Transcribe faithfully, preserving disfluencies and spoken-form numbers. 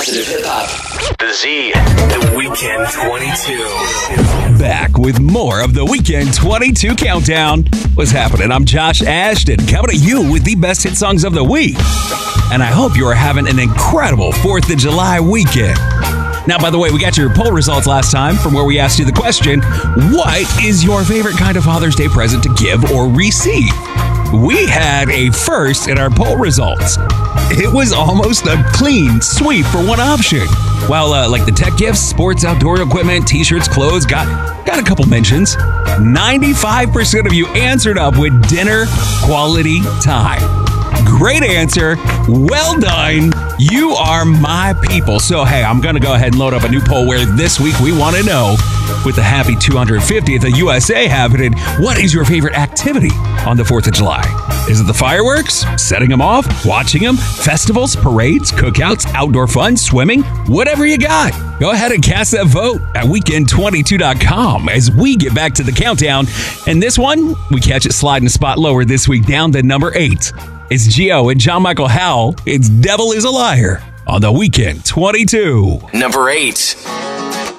Positive Hip Hop. The Z. The Weekend twenty-two. Back with more of the Weekend twenty-two Countdown. What's happening? I'm Josh Ashton, coming to you with the best hit songs of the week. And I hope you are having an incredible fourth of July weekend. Now, by the way, we got your poll results last time from where we asked you the question, what is your favorite kind of Father's Day present to give or receive? We had a first in our poll results. It was almost a clean sweep for one option. While uh, like the tech gifts, sports, outdoor equipment, t-shirts, clothes, got, got a couple mentions. ninety-five percent of you answered up with dinner quality time. Great answer. Well done. You are my people. So, hey, I'm going to go ahead and load up a new poll where this week we want to know, with the happy two hundred fiftieth of U S A happening, what is your favorite activity on the fourth of July? Is it the fireworks? Setting them off? Watching them? Festivals? Parades? Cookouts? Outdoor fun? Swimming? Whatever you got. Go ahead and cast that vote at weekend twenty-two dot com as we get back to the countdown. And this one, we catch it sliding a spot lower this week down to number eight. It's Gio and John Michael Howell. It's Devil is a Liar on the Weekend twenty-two. Number eight.